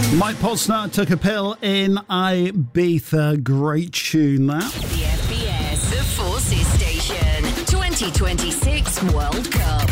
Mike Posner took a pill in Ibiza. Great tune, that. The FBS, the Forces Station, 2026 World Cup.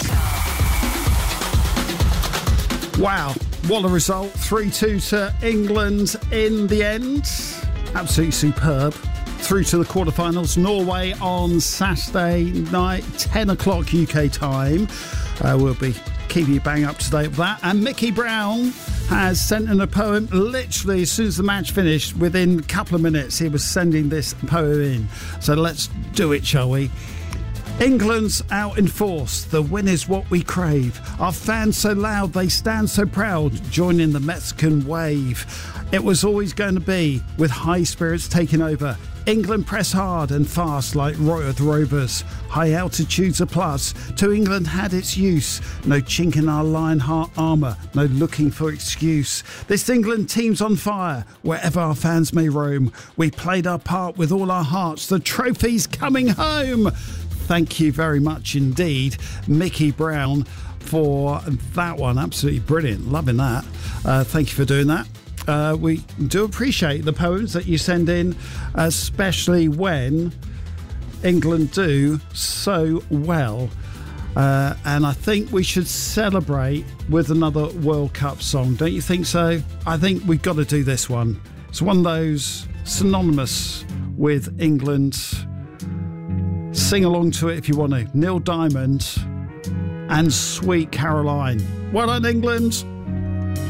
Wow, what a result. 3-2 to England in the end. Absolutely superb. Through to the quarterfinals. Norway on Saturday night, 10 o'clock UK time. We'll be keeping you bang up to date with that. And Mickey Brown has sent in a poem literally as soon as the match finished. Within a couple of minutes, he was sending this poem in. So let's do it, shall we? England's out in force, the win is what we crave. Our fans so loud, they stand so proud, joining the Mexican wave. It was always going to be, with high spirits taking over. England press hard and fast like Royal Rovers. High altitudes a plus, to England had its use. No chink in our Lionheart armour, no looking for excuse. This England team's on fire, wherever our fans may roam. We played our part with all our hearts, the trophy's coming home. Thank you very much indeed, Mickey Brown, for that one. Absolutely brilliant. Loving that. Thank you for doing that. We do appreciate the poems that you send in, especially when England do so well. And I think we should celebrate with another World Cup song. Don't you think so? I think we've got to do this one. It's one of those synonymous with England. Sing along to it if you want to. Neil Diamond and Sweet Caroline. Well done, England.